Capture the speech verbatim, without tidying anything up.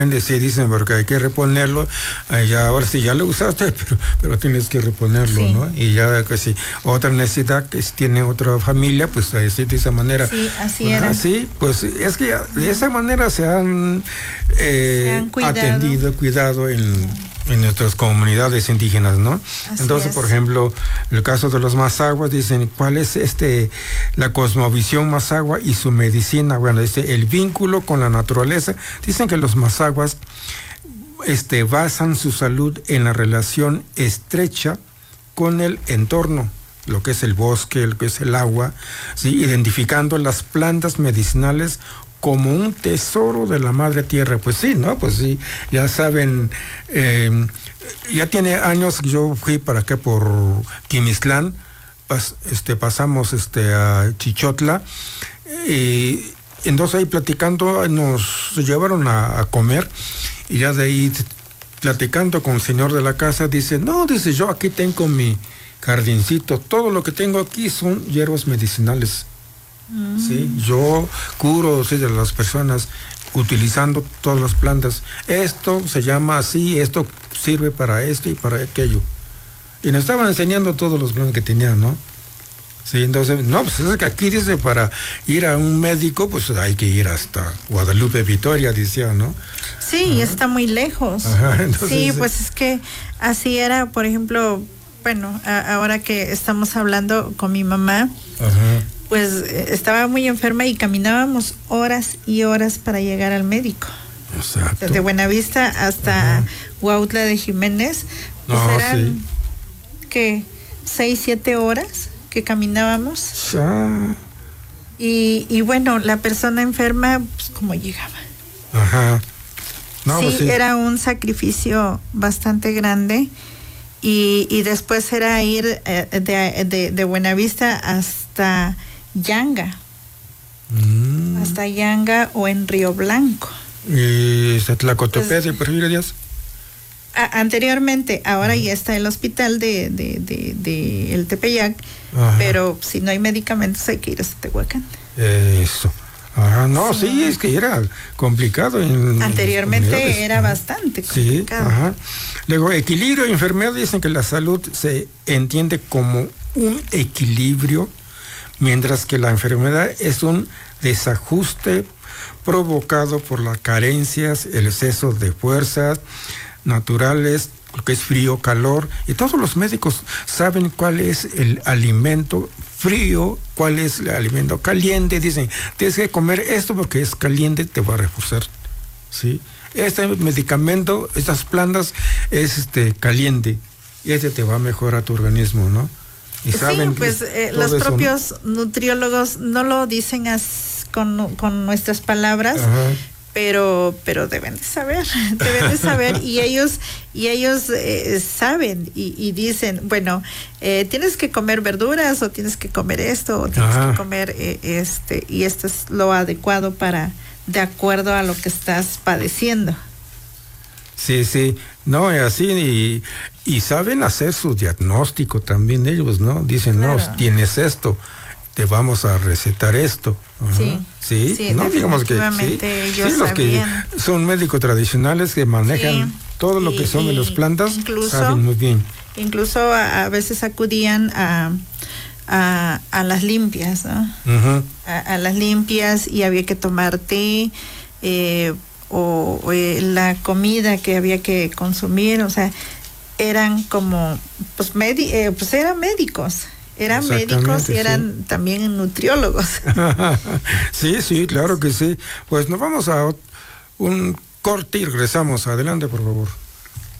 Sí, dicen porque hay que reponerlo, ya, ahora sí ya lo usaste, pero, pero tienes que reponerlo, sí. ¿no? Y ya que si otra necesidad que si tiene otra familia, pues así de esa manera. Sí, así era. Así, pues es que de esa manera se han, eh, se han cuidado. atendido, cuidado en, en nuestras comunidades indígenas, ¿no? Así Entonces, es. por ejemplo, el caso de los mazaguas, dicen, ¿cuál es este la cosmovisión mazagua y su medicina? Bueno, dice, el vínculo con la naturaleza. Dicen que los mazaguas Este, basan su salud en la relación estrecha con el entorno, lo que es el bosque, lo que es el agua, ¿sí? Identificando las plantas medicinales como un tesoro de la madre tierra. Pues sí, ¿no? Pues sí, ya saben, eh, ya tiene años que yo fui para acá por Quimislán, pas, este, pasamos este, a Chichotla, y entonces ahí platicando nos llevaron a, a comer, y ya de ahí platicando con el señor de la casa, dice, no, dice, yo aquí tengo mi jardincito, todo lo que tengo aquí son hierbas medicinales. Mm. Sí, yo curo, sí, de las personas utilizando todas las plantas. Esto se llama así, esto sirve para esto y para aquello. Y nos estaban enseñando todos los planes que tenían, ¿no? Sí, entonces, no, pues es que aquí dice, para ir a un médico, pues hay que ir hasta Guadalupe, Victoria, decía, ¿no? Sí, Ajá. está muy lejos. Ajá, entonces, sí, pues es que así era, por ejemplo, bueno, a, ahora que estamos hablando con mi mamá, Ajá. pues estaba muy enferma y caminábamos horas y horas para llegar al médico. Exacto. Desde Buenavista hasta Ajá. Huautla de Jiménez, pues no, eran, sí. ¿qué? Seis, siete horas que caminábamos. Ah. Y, y bueno, la persona enferma, pues como llegaba. Ajá. No, sí, pues sí, era un sacrificio bastante grande. Y, y después era ir eh, de, de, de Buenavista hasta Yanga. Mm. Hasta Yanga o en Río Blanco. ¿Y Tlacotepec, pues, por Díaz? A, anteriormente, ahora uh-huh. ya está el hospital de, de, de, de el Tepeyac, uh-huh. pero si no hay medicamentos hay que ir hasta Tehuacán. Eso. Ajá, no, sí. sí, es que era complicado. En, Anteriormente en era ajá. bastante complicado. Sí, ajá. Luego, equilibrio y enfermedad, dicen que la salud se entiende como un equilibrio, mientras que la enfermedad es un desajuste provocado por las carencias, el exceso de fuerzas naturales, lo que es frío, calor, y todos los médicos saben cuál es el alimento frío, cuál es el alimento caliente. Dicen, tienes que comer esto porque es caliente, te va a reforzar, ¿sí? Este medicamento, estas plantas, es este caliente, y este te va a mejorar tu organismo, ¿no? Y saben sí, pues eh, los eso, propios ¿no? nutriólogos no lo dicen as, con, con nuestras palabras, Ajá. pero pero deben de saber, deben de saber y ellos y ellos eh, saben y, y dicen, bueno, eh, tienes que comer verduras o tienes que comer esto o tienes Ajá. que comer eh, este y esto es lo adecuado para de acuerdo a lo que estás padeciendo. Sí, sí, no, es así, y, y saben hacer su diagnóstico también ellos, ¿no? Dicen, claro. no, tienes esto, te vamos a recetar esto. Ajá. Sí, sí, sí, no digamos que sí, ellos sí, los que son médicos tradicionales que manejan sí, todo lo que son de las plantas, incluso, saben muy bien. Incluso a, a veces acudían a, a, a las limpias, ¿no? Uh-huh. A, a las limpias y había que tomar té, eh, o, o eh, la comida que había que consumir, o sea, eran como, pues, medi- eh, pues eran médicos. Eran médicos y eran sí. también nutriólogos. Sí, sí, claro que sí. Pues nos vamos a un corte y regresamos. Adelante, por favor.